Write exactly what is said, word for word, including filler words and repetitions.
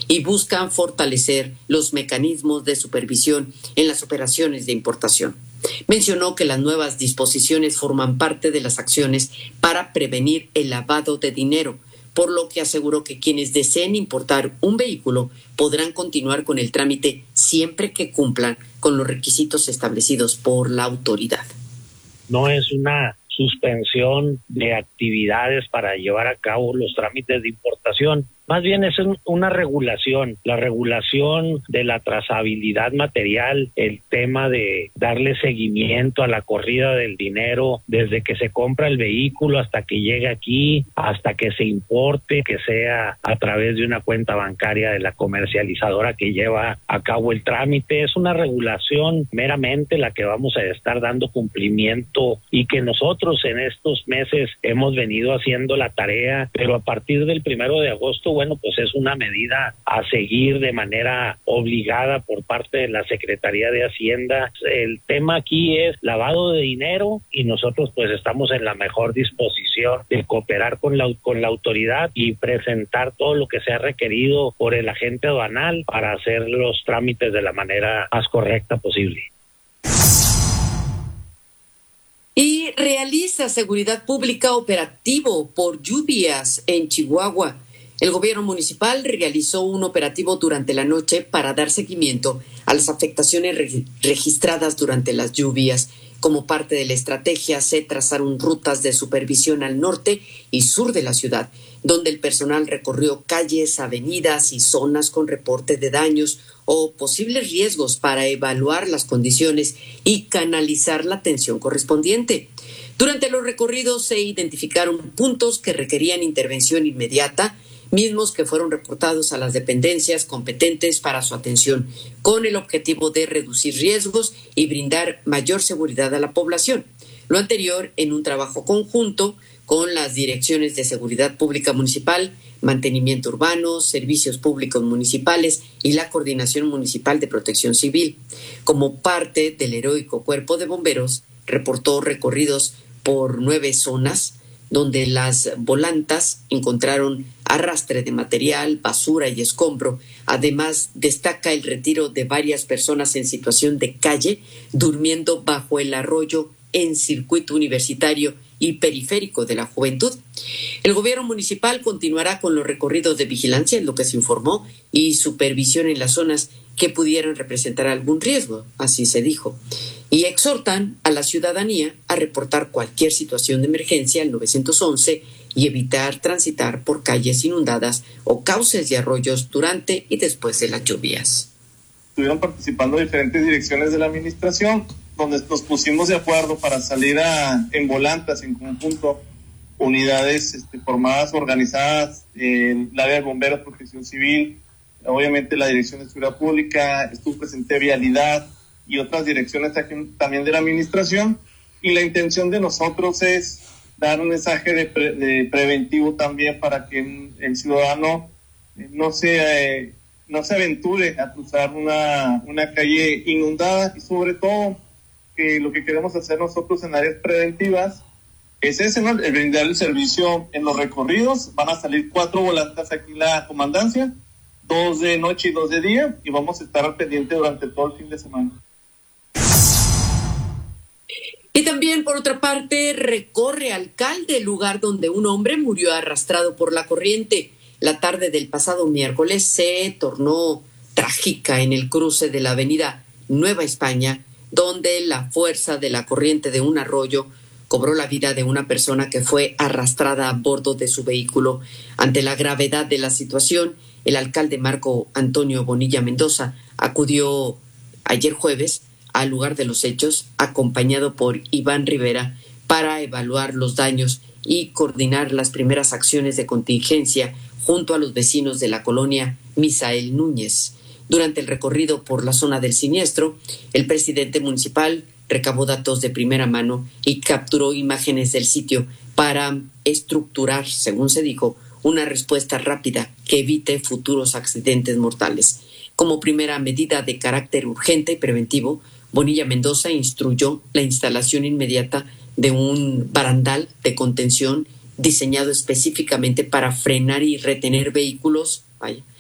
y buscan fortalecer los mecanismos de supervisión en las operaciones de importación. Mencionó que las nuevas disposiciones forman parte de las acciones para prevenir el lavado de dinero, por lo que aseguró que quienes deseen importar un vehículo podrán continuar con el trámite siempre que cumplan con los requisitos establecidos por la autoridad. No es una suspensión de actividades para llevar a cabo los trámites de importación. Más bien es una regulación, la regulación de la trazabilidad material, el tema de darle seguimiento a la corrida del dinero desde que se compra el vehículo hasta que llegue aquí, hasta que se importe, que sea a través de una cuenta bancaria de la comercializadora que lleva a cabo el trámite. Es una regulación meramente la que vamos a estar dando cumplimiento y que nosotros en estos meses hemos venido haciendo la tarea, pero a partir del primero de agosto, bueno, pues es una medida a seguir de manera obligada por parte de la Secretaría de Hacienda. El tema aquí es lavado de dinero y nosotros pues estamos en la mejor disposición de cooperar con la, con la autoridad y presentar todo lo que sea requerido por el agente aduanal para hacer los trámites de la manera más correcta posible. Y realiza seguridad pública operativo por lluvias en Chihuahua. El gobierno municipal realizó un operativo durante la noche para dar seguimiento a las afectaciones re- registradas durante las lluvias. Como parte de la estrategia, se trazaron rutas de supervisión al norte y sur de la ciudad, donde el personal recorrió calles, avenidas y zonas con reporte de daños o posibles riesgos para evaluar las condiciones y canalizar la atención correspondiente. Durante los recorridos se identificaron puntos que requerían intervención inmediata, mismos que fueron reportados a las dependencias competentes para su atención, con el objetivo de reducir riesgos y brindar mayor seguridad a la población. Lo anterior en un trabajo conjunto con las direcciones de Seguridad Pública Municipal, Mantenimiento Urbano, Servicios Públicos Municipales y la Coordinación Municipal de Protección Civil. Como parte del heroico Cuerpo de Bomberos, reportó recorridos por nueve zonas, donde las volantas encontraron arrastre de material, basura y escombro. Además, destaca el retiro de varias personas en situación de calle, durmiendo bajo el arroyo en circuito universitario y periférico de la juventud. El gobierno municipal continuará con los recorridos de vigilancia, en lo que se informó, y supervisión en las zonas que pudieran representar algún riesgo, así se dijo. Y exhortan a la ciudadanía a reportar cualquier situación de emergencia al nueve once y evitar transitar por calles inundadas o cauces de arroyos durante y después de las lluvias. Estuvieron participando diferentes direcciones de la administración, donde nos pusimos de acuerdo para salir a, en volantas, en conjunto, unidades este, formadas, organizadas, en el área de bomberos, protección civil, obviamente la Dirección de Seguridad Pública, estuvo presente Vialidad y otras direcciones también de la administración, y la intención de nosotros es dar un mensaje de, pre, de preventivo también para que el ciudadano no se, eh, no se aventure a cruzar una, una calle inundada, y sobre todo que lo que queremos hacer nosotros en áreas preventivas es ese, ¿no? El brindar el servicio en los recorridos. Van a salir cuatro volantas aquí en la comandancia, dos de noche y dos de día, y vamos a estar al pendiente durante todo el fin de semana. Y también, por otra parte, recorre alcalde el lugar donde un hombre murió arrastrado por la corriente. La tarde del pasado miércoles se tornó trágica en el cruce de la avenida Nueva España, donde la fuerza de la corriente de un arroyo cobró la vida de una persona que fue arrastrada a bordo de su vehículo. Ante la gravedad de la situación, el alcalde Marco Antonio Bonilla Mendoza acudió ayer jueves al lugar de los hechos, acompañado por Iván Rivera, para evaluar los daños y coordinar las primeras acciones de contingencia junto a los vecinos de la colonia Misael Núñez. Durante el recorrido por la zona del siniestro, el presidente municipal recabó datos de primera mano y capturó imágenes del sitio para estructurar, según se dijo, una respuesta rápida que evite futuros accidentes mortales. Como primera medida de carácter urgente y preventivo, Bonilla Mendoza instruyó la instalación inmediata de un barandal de contención diseñado específicamente para frenar y retener vehículos, vaya,